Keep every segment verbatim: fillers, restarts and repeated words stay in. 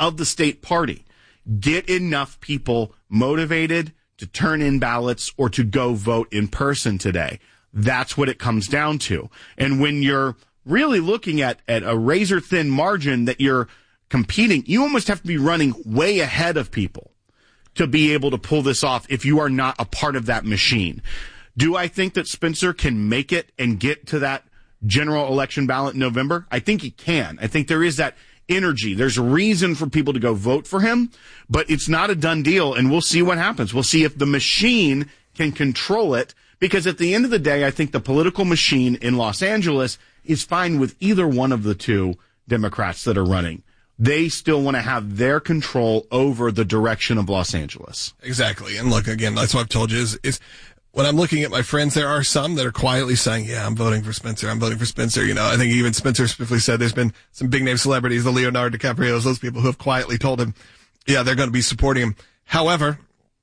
of the state party. Get enough people motivated to turn in ballots or to go vote in person today. That's what it comes down to. And when you're really looking at, at a razor-thin margin that you're competing, you almost have to be running way ahead of people to be able to pull this off if you are not a part of that machine. Do I think that Spencer can make it and get to that general election ballot in November? I think he can. I think there is that energy. There's a reason for people to go vote for him, but it's not a done deal, and we'll see what happens. We'll see if the machine can control it, because at the end of the day, I think the political machine in Los Angeles is fine with either one of the two Democrats that are running. They still want to have their control over the direction of Los Angeles. Exactly. And look, again, that's what I've told you is, is when I'm looking at my friends, there are some that are quietly saying, yeah, I'm voting for Spencer. I'm voting for Spencer. You know, I think even Spencer specifically said there's been some big name celebrities, the Leonardo DiCaprios, those people who have quietly told him, yeah, they're going to be supporting him. However,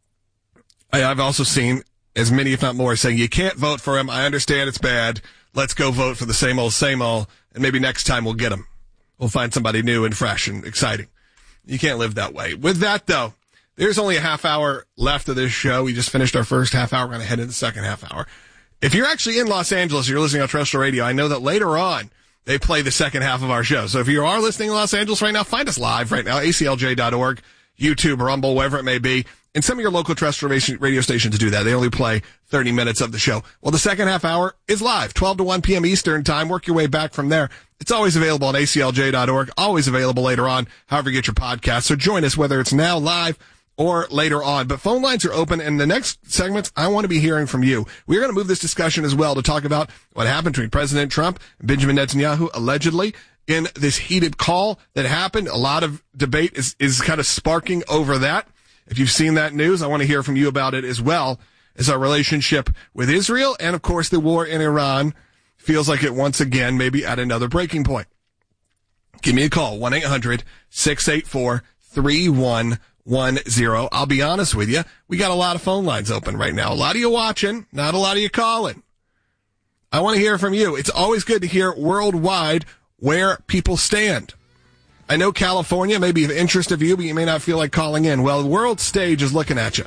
I, I've also seen as many, if not more, saying you can't vote for him. I understand it's bad. Let's go vote for the same old, same old. And maybe next time we'll get him. We'll find somebody new and fresh and exciting. You can't live that way. With that, though, there's only a half hour left of this show. We just finished our first half hour. We're going to head into the second half hour. If you're actually in Los Angeles, you're listening on terrestrial radio, I know that later on they play the second half of our show. So if you are listening in Los Angeles right now, find us live right now, A C L J dot org, YouTube, Rumble, wherever it may be. And some of your local terrestrial radio stations do that. They only play thirty minutes of the show. Well, the second half hour is live, twelve to one p.m. Eastern time. Work your way back from there. It's always available on A C L J dot org, always available later on, however you get your podcast. So join us, whether it's now live or later on. But phone lines are open, and the next segments, I want to be hearing from you. We're going to move this discussion as well to talk about what happened between President Trump and Benjamin Netanyahu, allegedly, in this heated call that happened. A lot of debate is, is kind of sparking over that. If you've seen that news, I want to hear from you about it as well as our relationship with Israel. And, of course, the war in Iran feels like it once again may be at another breaking point. Give me a call, one eight hundred six eight four three one one zero. I'll be honest with you, we got a lot of phone lines open right now. A lot of you watching, not a lot of you calling. I want to hear from you. It's always good to hear worldwide where people stand. I know California may be of interest of you, but you may not feel like calling in. Well, the world stage is looking at you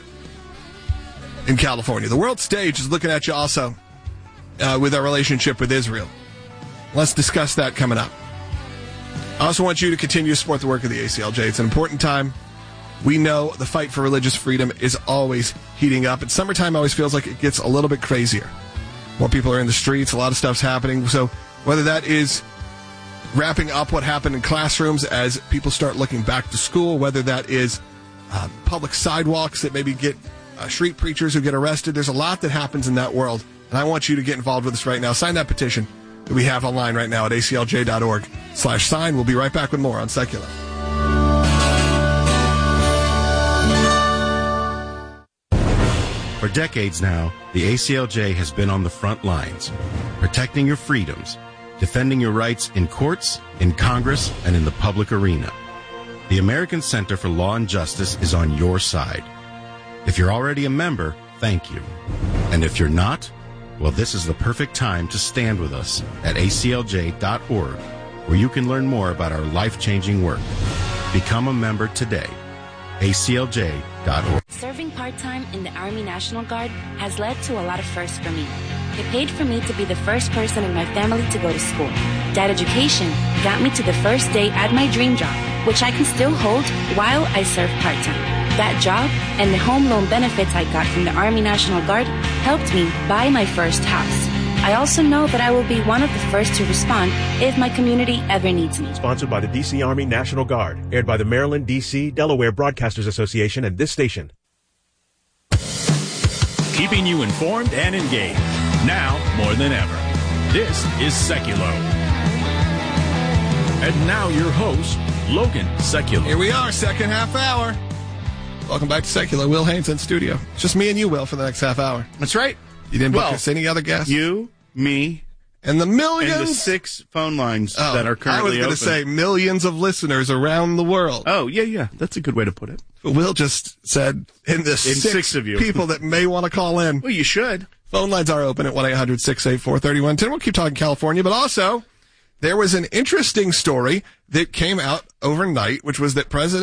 in California. The world stage is looking at you also uh, with our relationship with Israel. Let's discuss that coming up. I also want you to continue to support the work of the A C L J. It's an important time. We know the fight for religious freedom is always heating up. And summertime always feels like it gets a little bit crazier. More people are in the streets. A lot of stuff's happening. So whether that is wrapping up what happened in classrooms as people start looking back to school, whether that is uh, public sidewalks that maybe get uh, street preachers who get arrested. There's a lot that happens in that world, and I want you to get involved with us right now. Sign that petition that we have online right now at A C L J dot org slash sign. We'll be right back with more on Secular. For decades now, the A C L J has been on the front lines, protecting your freedoms, defending your rights in courts, in Congress, and in the public arena. The American Center for Law and Justice is on your side. If you're already a member, thank you. And if you're not, well, this is the perfect time to stand with us at A C L J dot org, where you can learn more about our life-changing work. Become a member today. A C L J dot org. Serving part-time in the Army National Guard has led to a lot of firsts for me. It paid for me to be the first person in my family to go to school. That education got me to the first day at my dream job, which I can still hold while I serve part-time. That job and the home loan benefits I got from the Army National Guard helped me buy my first house. I also know that I will be one of the first to respond if my community ever needs me. Sponsored by the D C Army National Guard. Aired by the Maryland, D C, Delaware Broadcasters Association and this station. Keeping you informed and engaged. Now more than ever. This is Secular. And now your host, Logan Secular. Here we are, second half hour. Welcome back to Secular. Will Haynes in studio. It's just me and you, Will, for the next half hour. That's right. You didn't book well, us any other guests? You, me, and the millions. And the six phone lines oh, that are currently I was going to say millions of listeners around the world. Oh, yeah, yeah. That's a good way to put it. Will just said in the in six, six of you. people that may want to call in. Well, you should. Phone lines are open at one eight hundred six eight four three one one zero. We'll keep talking California, but also there was an interesting story that came out overnight, which was that President